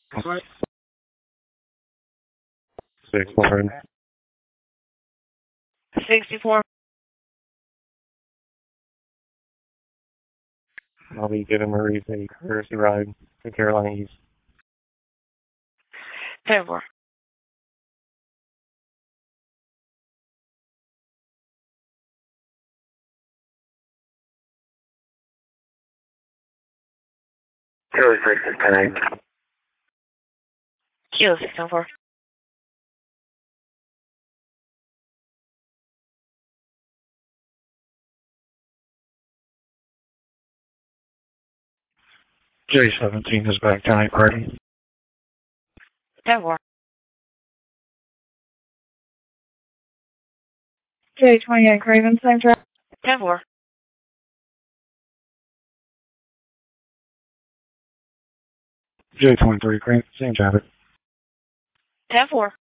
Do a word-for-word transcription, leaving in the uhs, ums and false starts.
What? Six Lauren. sixty-four. I'll be giving Maurice a courtesy ride to Carolina East. ten four. Kilo six is ten eight. Kilo six ten four. J seventeen is back ten eight party. ten four. J twenty-eight Craven, same track. ten four. J twenty-three Craven, same traffic. ten four.